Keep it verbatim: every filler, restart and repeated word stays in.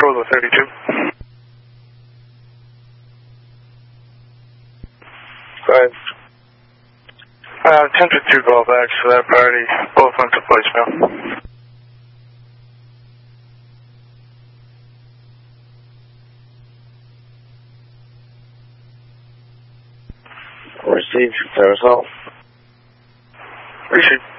Controller thirty-two. Right. Uh, attempted two callbacks for that party. Both went to voicemail. Received. Fair result. Appreciate it.